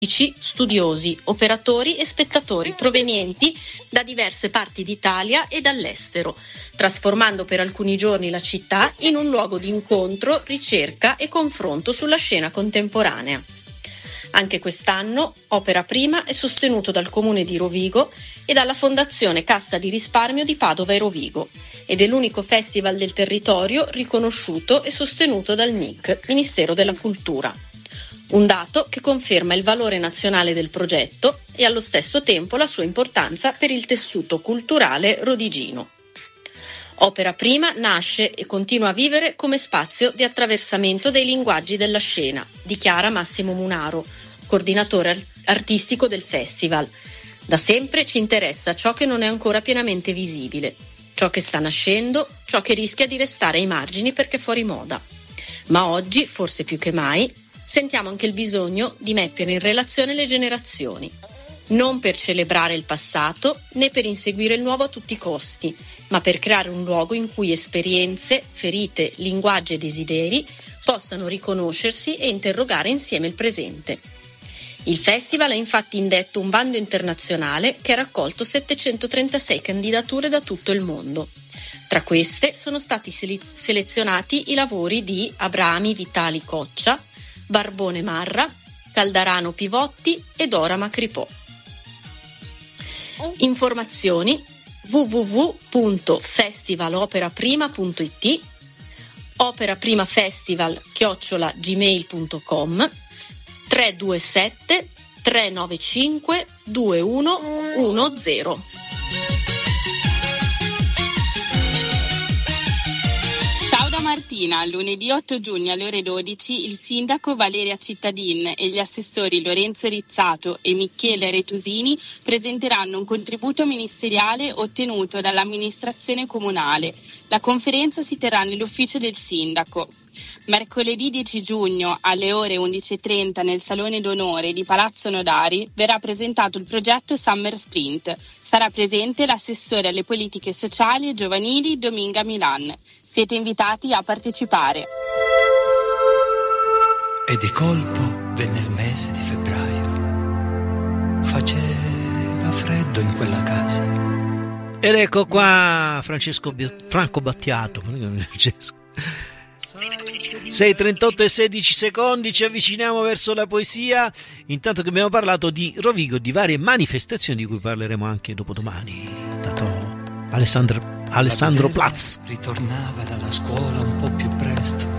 studiosi, operatori e spettatori provenienti da diverse parti d'Italia e dall'estero, trasformando per alcuni giorni la città in un luogo di incontro, ricerca e confronto sulla scena contemporanea. Anche quest'anno Opera Prima è sostenuto dal Comune di Rovigo e dalla Fondazione Cassa di Risparmio di Padova e Rovigo ed è l'unico festival del territorio riconosciuto e sostenuto dal MIC, Ministero della Cultura. Un dato che conferma il valore nazionale del progetto e allo stesso tempo la sua importanza per il tessuto culturale rodigino. Opera Prima nasce e continua a vivere come spazio di attraversamento dei linguaggi della scena, dichiara Massimo Munaro, coordinatore artistico del festival. Da sempre ci interessa ciò che non è ancora pienamente visibile, ciò che sta nascendo, ciò che rischia di restare ai margini perché fuori moda. Ma oggi, forse più che mai, sentiamo anche il bisogno di mettere in relazione le generazioni, non per celebrare il passato né per inseguire il nuovo a tutti i costi, ma per creare un luogo in cui esperienze, ferite, linguaggi e desideri possano riconoscersi e interrogare insieme il presente. Il festival ha infatti indetto un bando internazionale che ha raccolto 736 candidature da tutto il mondo. Tra queste sono stati selezionati i lavori di Abrami Vitali Coccia, Barbone Marra, Caldarano Pivotti e Dora Macripò. Informazioni www.festivaloperaprima.it, operaprimafestival@gmail.com, 327 395 2110. Martina, lunedì 8 giugno alle ore 12, il sindaco Valeria Cittadin e gli assessori Lorenzo Rizzato e Michele Retusini presenteranno un contributo ministeriale ottenuto dall'amministrazione comunale. La conferenza si terrà nell'ufficio del sindaco. Mercoledì 10 giugno alle ore 11:30 nel Salone d'Onore di Palazzo Nodari verrà presentato il progetto Summer Sprint. Sarà presente l'assessore alle politiche sociali e giovanili Dominga Milan. Siete invitati a partecipare. E di colpo venne il mese di febbraio. Faceva freddo in quella casa. Ed ecco qua Franco Battiato. 6:38 e 16 secondi, ci avviciniamo verso la poesia, intanto che abbiamo parlato di Rovigo, di varie manifestazioni di cui parleremo anche dopodomani. Intanto Alessandro Platz ritornava dalla scuola un po' più presto